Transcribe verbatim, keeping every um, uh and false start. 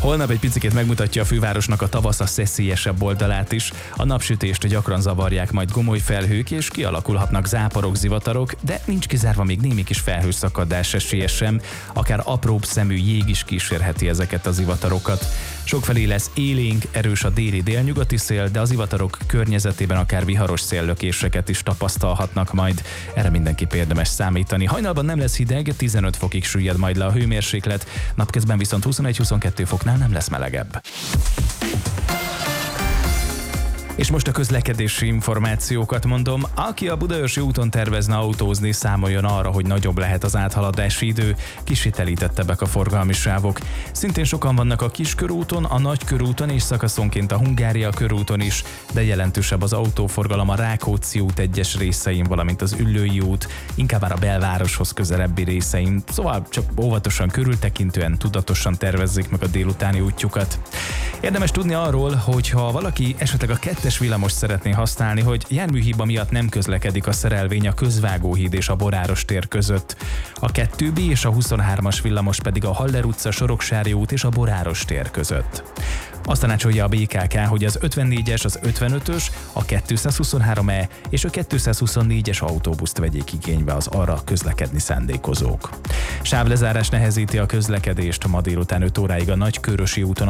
Holnap egy picikét megmutatja a fővárosnak a tavasz a szeszélyesebb oldalát is. A napsütést gyakran zavarják majd gomoly felhők, és kialakulhatnak záporok, zivatarok, de nincs kizárva még némi kis felhőszakadás esélye sem. Akár apróbb szemű jég is kísérheti ezeket a zivatarokat. Sokfelé lesz élénk, erős a déli délnyugati szél, de az zivatarok környezetében akár viharos széllökéseket is tapasztalhatnak majd. Erre mindenképp érdemes számítani. Hajnalban nem lesz hideg, tizenöt fokig süllyed majd le a hőmérséklet, napközben viszont huszonegy-huszonkettő foknál nem lesz melegebb. És most a közlekedési információkat mondom. Aki a Budaörsi úton tervezne autózni, számoljon arra, hogy nagyobb lehet az áthaladási idő, kissé telítettebbek a forgalmi sávok. Szintén sokan vannak a Kiskörúton, a Nagykörúton és szakaszonként a Hungária körúton is, de jelentősebb az autóforgalom a Rákóczi út egyes részein, valamint az Üllői út, inkább már a belvároshoz közelebbi részein, szóval csak óvatosan, körültekintően, tudatosan tervezzék meg a délutáni útjukat. Érdemes tudni arról, hogy ha valaki esetleg a kettes villamos szeretné használni, hogy járműhiba miatt nem közlekedik a szerelvény a Közvágóhíd és a Boráros tér között. A kettő B és a huszonhármas villamos pedig a Haller utca, Soroksári út és a Boráros tér között. Azt tanácsolja a bé ká ká, hogy az ötvennégyes, az ötvenötös, a kétszázhuszonhárom E és a kétszázhuszonnégyes autóbuszt vegyék igénybe az arra közlekedni szándékozók. Sávlezárás nehezíti a közlekedést ma délután öt óráig a Nagykőrösi úton,